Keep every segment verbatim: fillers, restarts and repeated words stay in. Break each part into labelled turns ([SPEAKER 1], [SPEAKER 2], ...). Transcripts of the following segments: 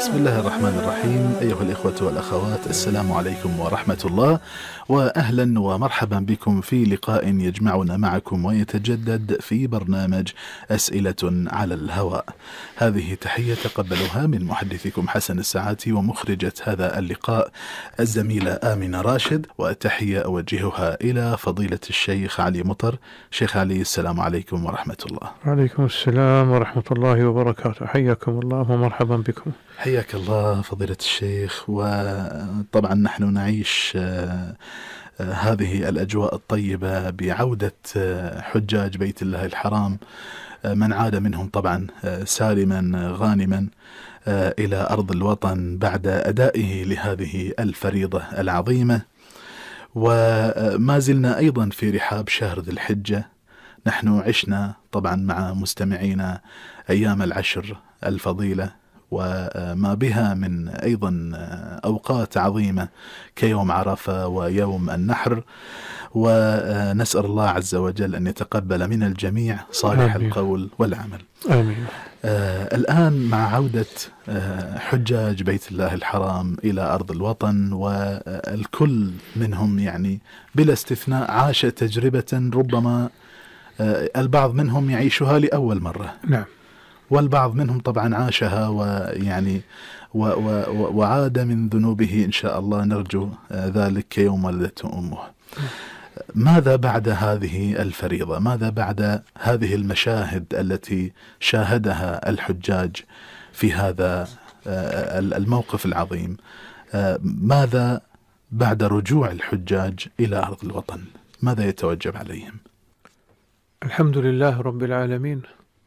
[SPEAKER 1] بسم الله الرحمن الرحيم. أيها الإخوة والأخوات، السلام عليكم ورحمة الله، وأهلا ومرحبا بكم في لقاء يجمعنا معكم ويتجدد في برنامج أسئلة على الهواء. هذه تحية تقبلها من محدثكم حسن الساعاتي ومخرجة هذا اللقاء الزميلة آمنة راشد، وتحية أوجهها إلى فضيلة الشيخ علي مطر. شيخ علي، السلام عليكم ورحمة الله.
[SPEAKER 2] وعليكم السلام ورحمة الله وبركاته. حياكم الله ومرحبا بكم.
[SPEAKER 1] حياك الله فضيلة الشيخ. وطبعا نحن نعيش هذه الأجواء الطيبة بعودة حجاج بيت الله الحرام، من عاد منهم طبعا سالما غانما إلى أرض الوطن بعد أدائه لهذه الفريضة العظيمة. وما زلنا أيضا في رحاب شهر ذي الحجة. نحن عشنا طبعا مع مستمعينا أيام العشر الفضيلة وما بها من أيضا أوقات عظيمة كيوم عرفة ويوم النحر، ونسأل الله عز وجل أن يتقبل من الجميع صالح آمين. القول والعمل
[SPEAKER 2] آمين.
[SPEAKER 1] آه الآن مع عودة آه حجاج بيت الله الحرام إلى أرض الوطن، والكل منهم يعني بلا استثناء عاش تجربة ربما آه البعض منهم يعيشها لأول مرة،
[SPEAKER 2] نعم،
[SPEAKER 1] والبعض منهم طبعا عاشها ويعني و و وعاد من ذنوبه إن شاء الله، نرجو ذلك كيوم ولدته أمه. ماذا بعد هذه الفريضة؟ ماذا بعد هذه المشاهد التي شاهدها الحجاج في هذا الموقف العظيم؟ ماذا بعد رجوع الحجاج إلى أرض الوطن؟ ماذا يتوجب عليهم؟
[SPEAKER 2] الحمد لله رب العالمين،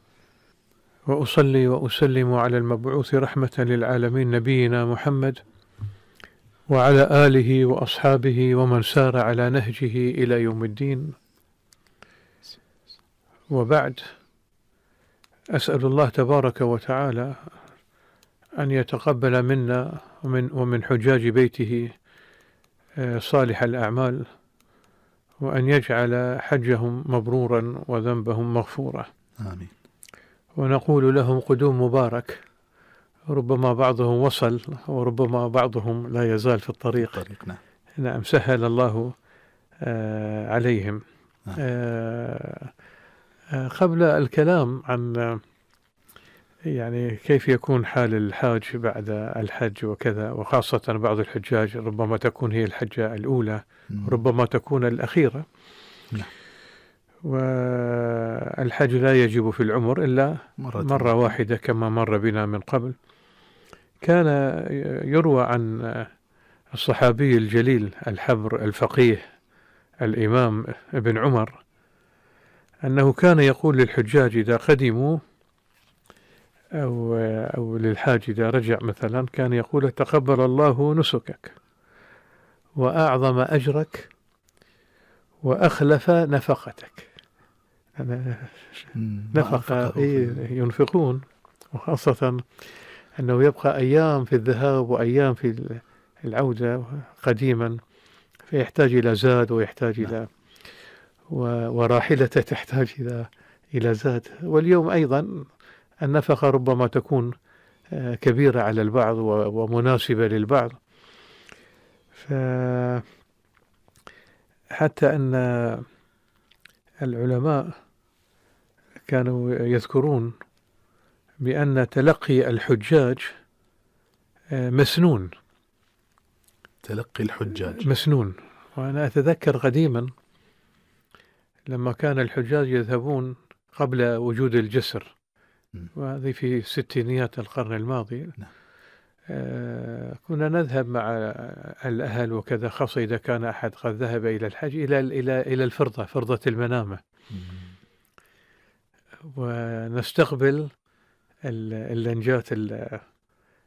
[SPEAKER 2] وأصلي وأسلم على المبعوث رحمة للعالمين نبينا محمد وعلى آله وأصحابه ومن سار على نهجه إلى يوم الدين. وبعد، أسأل الله تبارك وتعالى أن يتقبل منا ومن, ومن حجاج بيته صالح الأعمال، وأن يجعل حجهم مبرورا وذنبهم مغفورا.
[SPEAKER 1] آمين.
[SPEAKER 2] ونقول لهم قدوم مبارك، ربما بعضهم وصل وربما بعضهم لا يزال في الطريق. نعم، سهل الله آه عليهم. آه آه قبل الكلام عن يعني كيف يكون حال الحاج بعد الحج وكذا، وخاصة بعض الحجاج ربما تكون هي الحجة الأولى، ربما تكون الأخيرة، والحج لا يجب في العمر إلا مرة واحدة كما مر بنا من قبل. كان يروى عن الصحابي الجليل الحبر الفقيه الإمام ابن عمر أنه كان يقول للحجاج إذا قدموا أو, أو للحاج إذا رجع مثلا، كان يقول تقبل الله نسكك وأعظم أجرك وأخلف نفقتك. نفقة ينفقون، وخاصة أنه يبقى أيام في الذهاب وأيام في العودة قديما، فيحتاج إلى زاد ويحتاج إلى وراحلة تحتاج إلى إلى زاد. واليوم أيضا النفقة ربما تكون كبيرة على البعض ومناسبة للبعض، حتى أن العلماء كانوا يذكرون بأن تلقي الحجاج مسنون.
[SPEAKER 1] تلقي الحجاج
[SPEAKER 2] مسنون. وأنا أتذكر قديما لما كان الحجاج يذهبون قبل وجود الجسر، وهذه في ستينيات القرن الماضي، آه كنا نذهب مع الأهل وكذا، خاصة إذا كان أحد قد ذهب إلى الحج إلى إلى إلى الفرضة، فرضة المنامة، ونستقبل اللنجات